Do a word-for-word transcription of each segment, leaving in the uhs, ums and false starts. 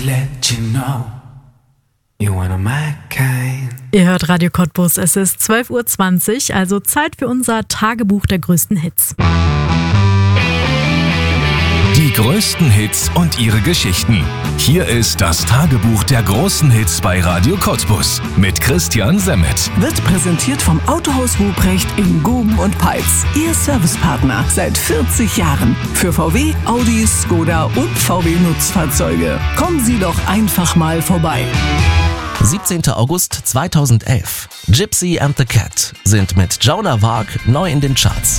let you know you wanna my kind. Ihr hört Radio Cottbus, es ist zwölf Uhr zwanzig, also Zeit für unser Tagebuch der größten Hits. Die größten Hits und ihre Geschichten. Hier ist das Tagebuch der großen Hits bei Radio Cottbus mit Christian Semmet. Wird präsentiert vom Autohaus Ruprecht in Guben und Peitz. Ihr Servicepartner seit vierzig Jahren. Für V W, Audi, Skoda und V W-Nutzfahrzeuge. Kommen Sie doch einfach mal vorbei. siebzehnter August zweitausendelf. Gypsy and the Cat sind mit Joan of Arc neu in den Charts.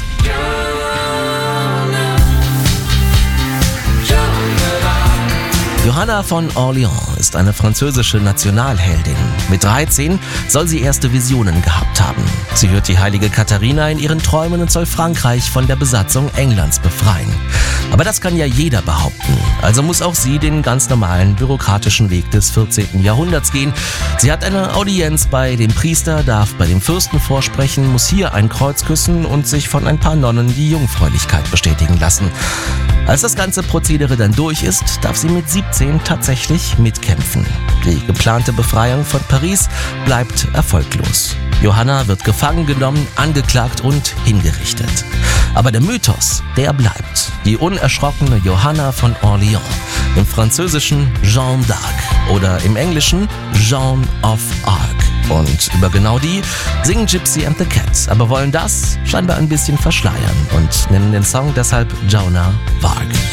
Johanna von Orléans ist eine französische Nationalheldin. Mit dreizehn soll sie erste Visionen gehabt haben. Sie hört die heilige Katharina in ihren Träumen und soll Frankreich von der Besatzung Englands befreien. Aber das kann ja jeder behaupten. Also muss auch sie den ganz normalen bürokratischen Weg des vierzehnten Jahrhunderts gehen. Sie hat eine Audienz bei dem Priester, darf bei dem Fürsten vorsprechen, muss hier ein Kreuz küssen und sich von ein paar Nonnen die Jungfräulichkeit bestätigen lassen. Als das ganze Prozedere dann durch ist, darf sie mit siebzehn tatsächlich mitkämpfen. Die geplante Befreiung von Paris bleibt erfolglos. Johanna wird gefangen genommen, angeklagt und hingerichtet. Aber der Mythos, der bleibt. Die unerschrockene Johanna von Orléans. Im Französischen Jeanne d'Arc oder im Englischen Joan of Arc. Und über genau die singen Gypsy and the Cat, aber wollen das scheinbar ein bisschen verschleiern und nennen den Song deshalb Joan of Arc.